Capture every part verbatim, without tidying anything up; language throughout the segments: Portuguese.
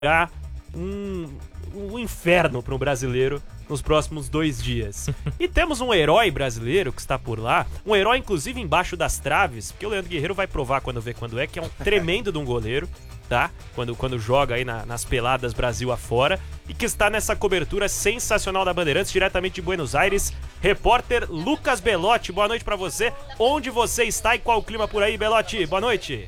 um, um inferno para um brasileiro nos próximos dois dias. E temos um herói brasileiro que está por lá, um herói inclusive embaixo das traves, porque o Leandro Guerreiro vai provar quando vê quando é, que é um tremendo de um goleiro, tá? Quando, quando joga aí na, nas peladas Brasil afora, e que está nessa cobertura sensacional da Bandeirantes, diretamente de Buenos Aires, repórter Lucas Belotti. Boa noite para você. Onde você está e qual o clima por aí, Belotti? Boa noite.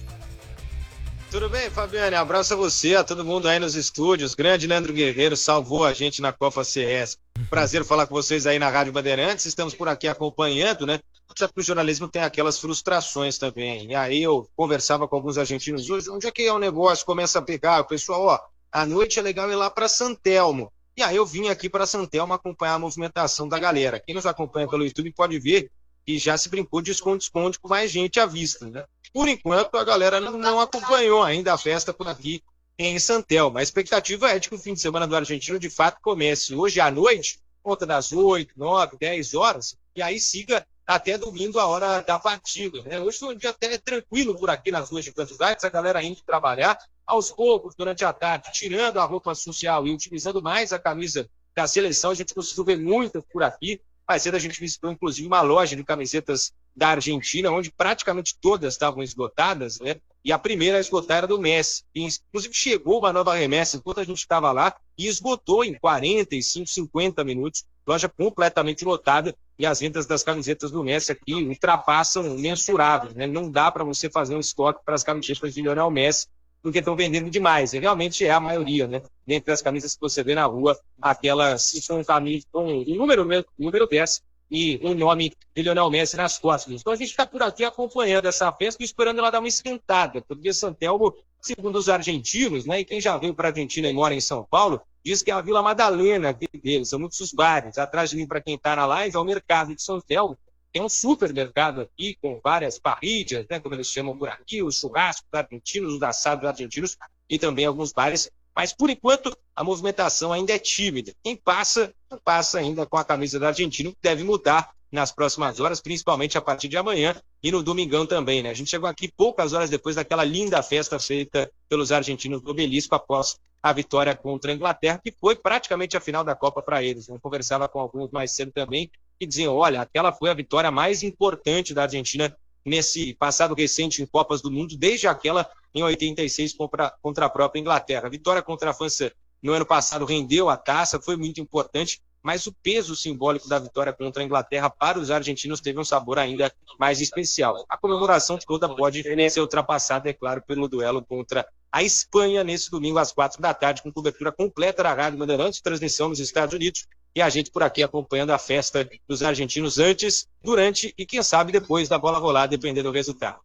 Tudo bem, Fabiane? Abraço a você, a todo mundo aí nos estúdios. Grande Leandro Guerreiro salvou a gente na Copa C S. Prazer falar com vocês aí na Rádio Bandeirantes. Estamos por aqui acompanhando, né? Sabe que o jornalismo tem aquelas frustrações também. E aí eu conversava com alguns argentinos hoje. Onde é que é o negócio? Começa a pegar. O pessoal, ó, à noite é legal ir lá para San Telmo. E aí eu vim aqui para San Telmo acompanhar a movimentação da galera. Quem nos acompanha pelo YouTube pode ver que já se brincou de esconde-esconde com mais gente à vista, né? Por enquanto, a galera não, não acompanhou ainda a festa por aqui em San Telmo. A expectativa é de que o fim de semana do argentino, de fato, comece hoje à noite, conta das oito, nove, dez horas, e aí siga até domingo a hora da partida, né? Hoje foi um dia até tranquilo por aqui nas ruas de Buenos Aires, a galera indo trabalhar aos poucos durante a tarde, tirando a roupa social e utilizando mais a camisa da seleção. A gente conseguiu ver muitas por aqui. Mais cedo a gente visitou, inclusive, uma loja de camisetas da Argentina, onde praticamente todas estavam esgotadas, né? E a primeira a esgotar era do Messi. E, inclusive, chegou uma nova remessa enquanto a gente estava lá e esgotou em quarenta e cinco, cinquenta minutos. Loja completamente lotada e as vendas das camisetas do Messi aqui ultrapassam mensuráveis, né? Não dá para você fazer um estoque para as camisetas de Lionel Messi, porque estão vendendo demais. E realmente é a maioria, né? Dentre as camisas que você vê na rua, aquelas que são camisas com o número, número dez e o nome de Lionel Messi nas costas. Então a gente está por aqui acompanhando essa festa e esperando ela dar uma esquentada, porque San Telmo, segundo os argentinos, né? E quem já veio para a Argentina e mora em São Paulo, diz que é a Vila Madalena aqui deles, são muitos os bares. Atrás de mim, para quem está na live, é o mercado de São Telmo. Tem um supermercado aqui com várias parrillas, né, como eles chamam por aqui, os churrascos argentinos, os assados argentinos e também alguns bares. Mas, por enquanto, a movimentação ainda é tímida. Quem passa, passa ainda com a camisa da Argentina, que deve mudar nas próximas horas, principalmente a partir de amanhã e no domingão também, né? A gente chegou aqui poucas horas depois daquela linda festa feita pelos argentinos do Obelisco após a vitória contra a Inglaterra, que foi praticamente a final da Copa para eles. Eu conversava com alguns mais cedo também, que diziam, olha, aquela foi a vitória mais importante da Argentina nesse passado recente em Copas do Mundo, desde aquela em oitenta e seis contra, contra a própria Inglaterra. A vitória contra a França no ano passado rendeu a taça, foi muito importante, mas o peso simbólico da vitória contra a Inglaterra para os argentinos teve um sabor ainda mais especial. A comemoração toda pode ser ultrapassada, é claro, pelo duelo contra a Espanha nesse domingo às quatro da tarde, com cobertura completa da Rádio Bandeirantes, transmissão nos Estados Unidos, e a gente por aqui acompanhando a festa dos argentinos antes, durante e quem sabe depois da bola rolar, dependendo do resultado.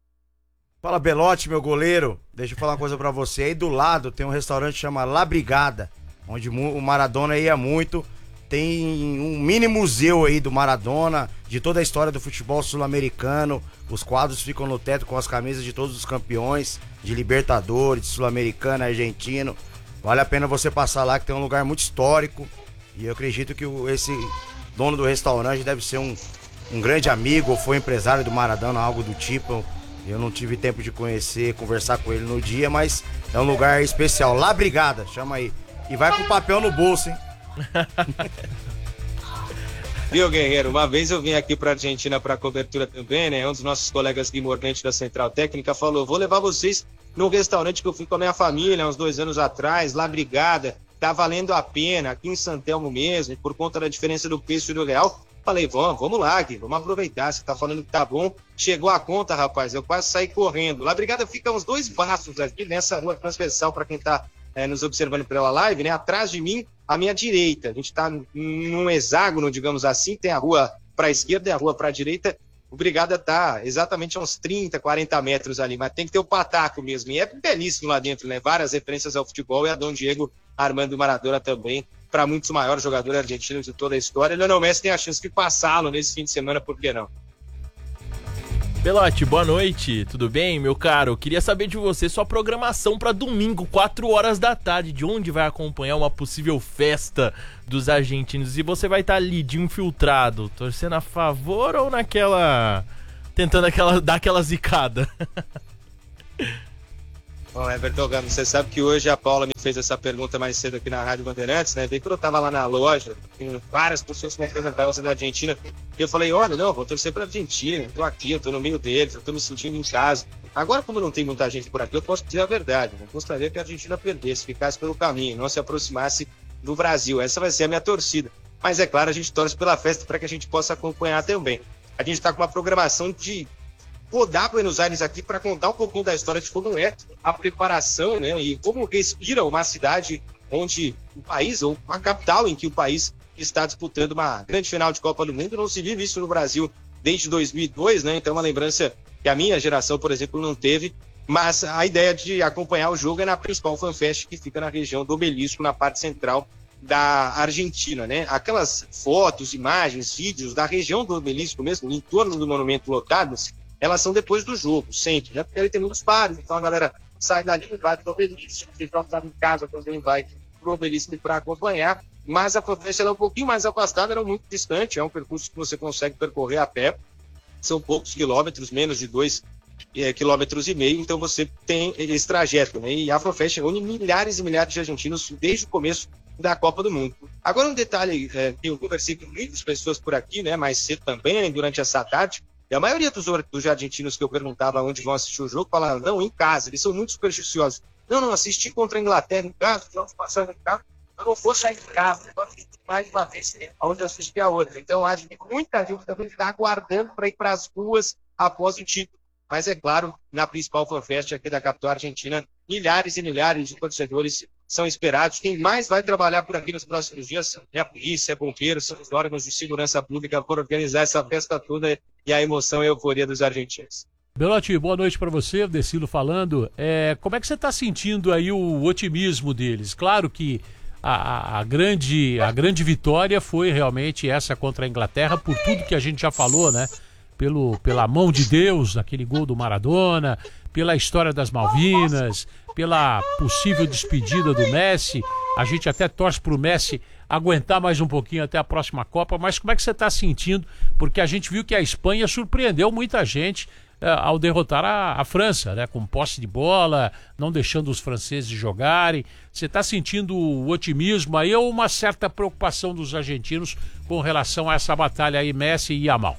Fala, Belotti, meu goleiro. Deixa eu falar uma coisa pra você. Aí do lado tem um restaurante que chama La Brigada, onde o Maradona ia muito. Tem um mini museu aí do Maradona, de toda a história do futebol sul-americano. Os quadros ficam no teto com as camisas de todos os campeões, de Libertadores, Sul-Americano, Argentino. Vale a pena você passar lá, que tem um lugar muito histórico. E eu acredito que o, esse dono do restaurante deve ser um, um grande amigo, ou foi empresário do Maradona, algo do tipo. Eu não tive tempo de conhecer, conversar com ele no dia, mas é um lugar especial. La Brigada, chama aí. E vai com papel no bolso, hein? Viu, Guerreiro? Uma vez eu vim aqui para a Argentina para cobertura também, né? Um dos nossos colegas Gui Morgante da Central Técnica falou, vou levar vocês num restaurante que eu fui com a minha família uns dois anos atrás, La Brigada. Tá valendo a pena, aqui em San Telmo mesmo, por conta da diferença do preço e do real. Falei, vamos, vamos lá, Gui, vamos aproveitar, você tá falando que tá bom. Chegou a conta, rapaz, eu quase saí correndo. La Brigada fica uns dois passos aqui nessa rua transversal, para quem tá é, nos observando pela live, né? Atrás de mim, à minha direita. A gente tá num hexágono, digamos assim, tem a rua para a esquerda e a rua para a direita. O Brigada tá exatamente a uns trinta, quarenta metros ali, mas tem que ter o pataco mesmo. E é belíssimo lá dentro, né? Várias referências ao futebol e a Dom Diego Armando Maradona também, para muitos maiores jogadores argentinos de toda a história. Lionel Messi tem a chance de passá-lo nesse fim de semana, por que não? Belotti, boa noite, tudo bem, meu caro? Queria saber de você sua programação para domingo, quatro horas da tarde, de onde vai acompanhar uma possível festa dos argentinos. E você vai estar ali de infiltrado, torcendo a favor ou naquela... tentando aquela, dar aquela zicada? Bom, Everton Ramos, você sabe que hoje a Paula me fez essa pergunta mais cedo aqui na Rádio Bandeirantes, né? Veio quando eu tava lá na loja, tem várias pessoas que me apresentavam da Argentina, e eu falei, olha, não, vou torcer pra Argentina, eu tô aqui, eu tô no meio deles, eu tô me sentindo em casa. Agora, como não tem muita gente por aqui, eu posso dizer a verdade, eu gostaria que a Argentina perdesse, ficasse pelo caminho, não se aproximasse do Brasil. Essa vai ser a minha torcida. Mas é claro, a gente torce pela festa para que a gente possa acompanhar também. A gente está com uma programação de rodar Buenos Aires aqui para contar um pouquinho da história de como é a preparação, né, e como respira uma cidade onde o país, ou uma capital em que o país está disputando uma grande final de Copa do Mundo. Não se vive isso no Brasil desde dois mil e dois, né? Então é uma lembrança que a minha geração, por exemplo, não teve. Mas a ideia de acompanhar o jogo é na principal fanfest, que fica na região do Obelisco, na parte central da Argentina, né? Aquelas fotos, imagens, vídeos da região do Obelisco mesmo, em torno do monumento lotado, elas são depois do jogo, sempre, né? Porque ele tem muitos pares, então a galera sai dali e vai para o Obelisco, se está em casa também vai para o Obelisco para acompanhar, mas a fanfest é um pouquinho mais afastada, era muito distante, é um percurso que você consegue percorrer a pé, são poucos quilômetros, menos de dois é, quilômetros e meio, então você tem esse trajeto, né? E a fanfest reúne milhares e milhares de argentinos desde o começo da Copa do Mundo. Agora um detalhe, é, que eu conversei com muitas pessoas por aqui, né, mais cedo também, durante essa tarde, e a maioria dos, dos argentinos que eu perguntava onde vão assistir o jogo, falaram, não, em casa, eles são muito supersticiosos. Não, não, assisti contra a Inglaterra em casa, vamos passar em casa, eu não vou sair de casa, eu vou assistir mais uma vez, onde eu assisti a outra. Então, acho que muita gente também está aguardando para ir para as ruas após o título. Mas, é claro, na principal fanfest aqui da capital argentina, milhares e milhares de torcedores são esperados. Quem mais vai trabalhar por aqui nos próximos dias é a polícia, é bombeiros, são os órgãos de segurança pública por organizar essa festa toda e a emoção e a euforia dos argentinos. Belotti, boa noite para você, o Decilo falando. É, como é que você está sentindo aí o otimismo deles? Claro que a, a, a, grande, a grande vitória foi realmente essa contra a Inglaterra, por tudo que a gente já falou, né? Pelo, pela mão de Deus, aquele gol do Maradona, pela história das Malvinas, pela possível despedida do Messi. A gente até torce para o Messi aguentar mais um pouquinho até a próxima Copa, mas como é que você está sentindo? Porque a gente viu que a Espanha surpreendeu muita gente é, ao derrotar a, a França, né? Com posse de bola, não deixando os franceses jogarem. Você está sentindo o otimismo aí ou uma certa preocupação dos argentinos com relação a essa batalha aí, Messi e Yamal?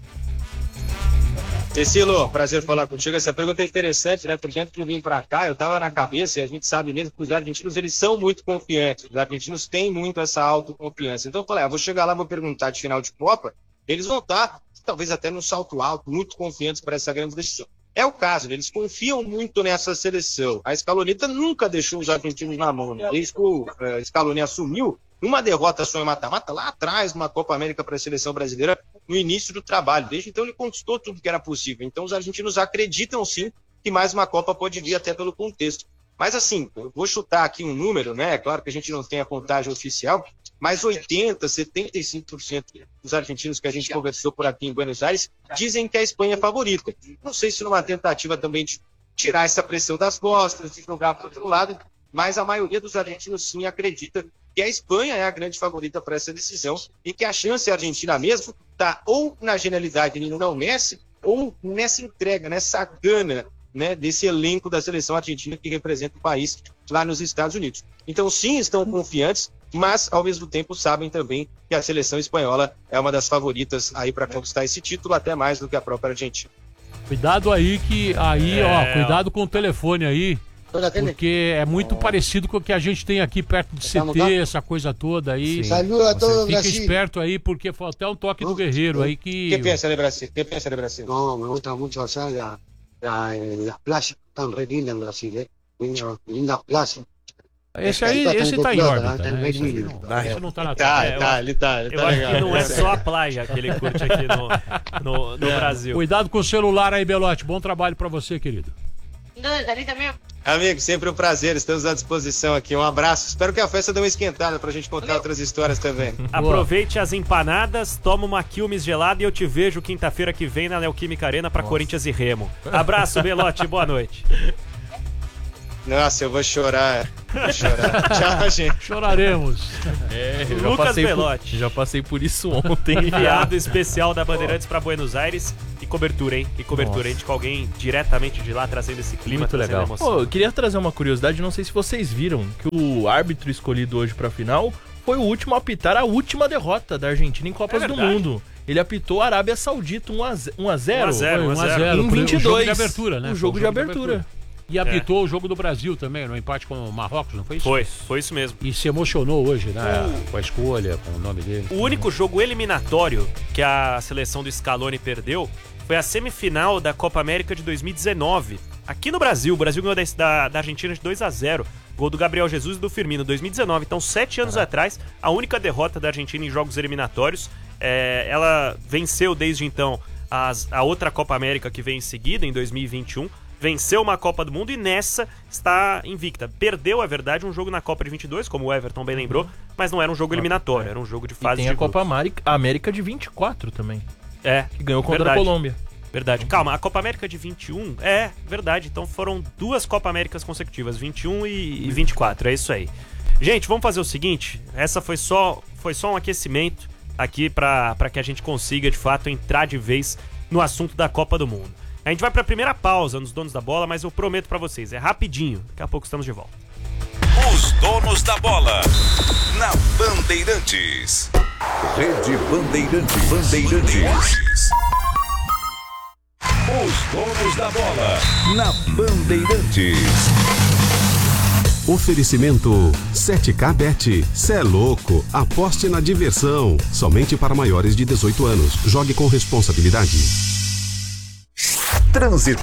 Cecilo, prazer falar contigo. Essa pergunta é interessante, né? Porque antes de vir para cá, eu estava na cabeça e a gente sabe mesmo que os argentinos, eles são muito confiantes. Os argentinos têm muito essa autoconfiança. Então eu falei, ah, vou chegar lá, vou perguntar de final de Copa, eles vão estar, talvez até num salto alto, muito confiantes para essa grande decisão. É o caso, eles confiam muito nessa seleção. A Scalonita nunca deixou os argentinos na mão, né? Desde que o uh, Scaloni assumiu, uma derrota só em mata-mata, lá atrás, numa Copa América para a seleção brasileira, no início do trabalho. Desde então ele conquistou tudo que era possível. Então os argentinos acreditam sim que mais uma Copa pode vir até pelo contexto. Mas assim, eu vou chutar aqui um número, né? É claro que a gente não tem a contagem oficial, mas oitenta, setenta e cinco por cento dos argentinos que a gente conversou por aqui em Buenos Aires dizem que a Espanha é favorita. Não sei se numa tentativa também de tirar essa pressão das costas, de jogar para o outro lado, mas a maioria dos argentinos sim acredita que a Espanha é a grande favorita para essa decisão e que a chance argentina mesmo está ou na genialidade de não Messi ou nessa entrega, nessa gana, né, desse elenco da seleção argentina que representa o país lá nos Estados Unidos. Então sim, estão confiantes, mas ao mesmo tempo sabem também que a seleção espanhola é uma das favoritas aí para conquistar esse título, até mais do que a própria Argentina. Cuidado aí que aí, é... ó, cuidado com o telefone aí. Porque é muito oh. parecido com o que a gente tem aqui perto de C T, essa coisa toda aí. Saludos a todo Fica Brasil. esperto aí, porque foi até um toque do Guerreiro aí que... ¿Qué piensa de Brasil? ¿Qué piensa de Brasil? No, me gusta mucho allá la, la, las playas, están re lindas en Brasil, eh. Lindas, lindas playas. Esse aí, esse tá em órbita, né? Esse aí não, Tá, esse não tá na Tá, Terra. tá, ele tá, ele Eu tá acho legal. que não é só a praia que ele curte aqui no, no, no Brasil. Cuidado com o celular aí, Belotti. Bom trabalho pra você, querido. Amigo, sempre um prazer, estamos à disposição aqui. Um abraço. Espero que a festa dê uma esquentada pra gente contar outras histórias também. Aproveite as empanadas, toma uma Quilmes gelada e eu te vejo quinta-feira que vem na Neoquímica Arena pra Corinthians e Remo. Abraço, Belotti, boa noite. Nossa, eu vou chorar. Vou chorar. Tchau, gente. Choraremos. É, eu já Lucas passei, por, Belotti. já passei por isso ontem. Enviado especial da Bandeirantes pra Buenos Aires. E cobertura, hein? E cobertura, Nossa. hein? De com alguém diretamente de lá, trazendo esse clima. Muito trazendo legal. emoção. Pô, eu queria trazer uma curiosidade, não sei se vocês viram, que o árbitro escolhido hoje pra final foi o último a apitar a última derrota da Argentina em Copas É do verdade. Mundo. Ele apitou a Arábia Saudita um a zero. um a zero. Foi um a zero. zero. Em O vinte e dois. jogo de abertura, né? O Foi jogo de abertura. E apitou o jogo do Brasil também, no empate com o Marrocos, não foi isso? Foi, foi isso mesmo. E se emocionou hoje, né? Com a escolha, com o nome dele. O único jogo eliminatório que a seleção do Scaloni perdeu foi a semifinal da Copa América de dois mil e dezenove. Aqui no Brasil, o Brasil ganhou da, da, da Argentina de dois a zero. Gol do Gabriel Jesus e do Firmino, dois mil e dezenove. Então, sete anos atrás, a única derrota da Argentina em jogos eliminatórios. É, ela venceu desde então as, a outra Copa América que veio em seguida, em dois mil e vinte e um. Venceu uma Copa do Mundo e nessa está invicta. Perdeu, é verdade, um jogo na Copa de vinte e dois, como o Everton bem lembrou, mas não era um jogo eliminatório, era um jogo de E fase tem de a Copa grupos. América, América de vinte e quatro também, É, que ganhou contra verdade. a Colômbia. Verdade. Calma, a Copa América de vinte e um, é verdade, então foram duas Copa Américas consecutivas, vinte e um e, e vinte e quatro, é isso aí. Gente, vamos fazer o seguinte, essa foi só, foi só um aquecimento aqui para que a gente consiga, de fato, entrar de vez no assunto da Copa do Mundo. A gente vai para a primeira pausa nos Donos da Bola, mas eu prometo para vocês, é rapidinho, daqui a pouco estamos de volta. Os Donos da Bola, na Bandeirantes. Rede Bandeirantes. Bandeirantes. Os Donos da Bola, na Bandeirantes. Oferecimento sete K Bet. Cê é louco. Aposte na diversão. Somente para maiores de dezoito anos. Jogue com responsabilidade. Trânsito.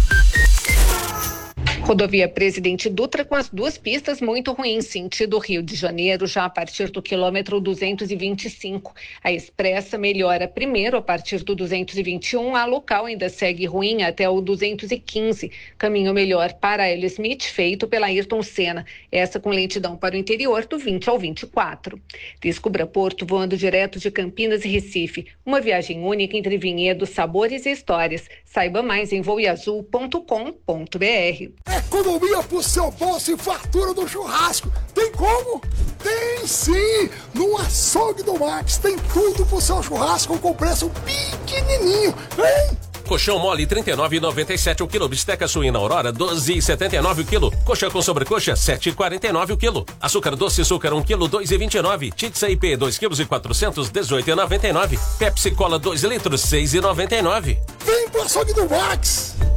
Rodovia Presidente Dutra com as duas pistas muito ruins, sentido Rio de Janeiro, já a partir do quilômetro duzentos e vinte e cinco. A expressa melhora primeiro a partir do duzentos e vinte e um, a local ainda segue ruim até o duzentos e quinze. Caminho melhor para Hélio Smith, feito pela Ayrton Senna. Essa com lentidão para o interior do vinte ao vinte e quatro. Descubra Porto voando direto de Campinas e Recife. Uma viagem única entre vinhedos, sabores e histórias. Saiba mais em voeazul ponto com ponto br. Economia pro seu bolso e fartura do churrasco. Tem como? Tem sim! No Açougue do Max tem tudo pro seu churrasco com preço pequenininho. Vem! Colchão mole trinta e nove reais e noventa e sete centavos o quilo. Bisteca suína Aurora doze reais e setenta e nove centavos o quilo. Coxa com sobrecoxa sete reais e quarenta e nove centavos o quilo. Açúcar doce açúcar um quilo dois reais e vinte e nove centavos. Titsa I P dois quilos e quatrocentos dezoito reais e noventa e nove centavos. Pepsi Cola dois litros seis reais e noventa e nove centavos. Vem pro Açougue do Max!